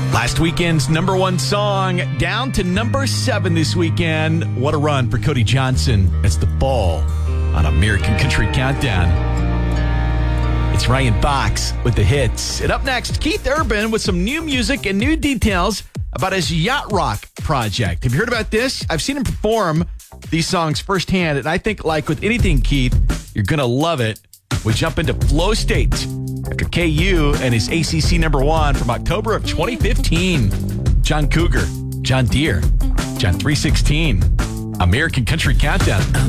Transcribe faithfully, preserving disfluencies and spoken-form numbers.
Last weekend's number one song down to number seven this weekend. What a run for Cody Johnson. It's The Fall on American Country Countdown. It's Ryan Fox with the hits. And up next, Keith Urban with some new music and new details about his Yacht Rock project. Have you heard about this? I've seen him perform these songs firsthand, and I think, like with anything, Keith, you're going to love it. We jump into Flow State after K U and his A C C number one from October of twenty fifteen. John Cougar, John Deere, John three sixteen, American Country Countdown.